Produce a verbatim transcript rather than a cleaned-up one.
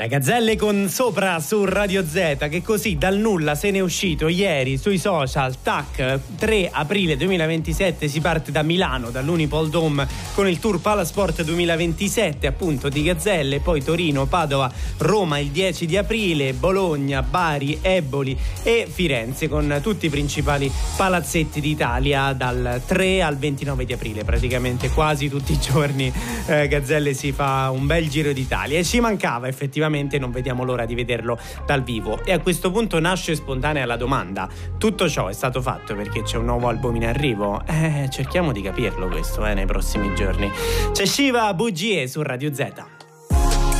Era Gazzelle con Sopra su Radio Z, che così dal nulla se n'è uscito ieri sui social. Tac, tre aprile duemilaventisette si parte da Milano, dall'Unipol Dome, con il tour Palasport duemilaventisette appunto di Gazzelle, poi Torino, Padova, Roma il dieci di aprile, Bologna, Bari, Eboli e Firenze, con tutti i principali palazzetti d'Italia dal tre al ventinove di aprile, praticamente quasi tutti i giorni eh, Gazzelle si fa un bel giro d'Italia e ci mancava effettivamente. Non vediamo l'ora di vederlo dal vivo. E a questo punto nasce spontanea la domanda: tutto ciò è stato fatto perché c'è un nuovo album in arrivo? Eh, cerchiamo di capirlo questo eh, nei prossimi giorni. C'è Shiva Bugie su Radio Z.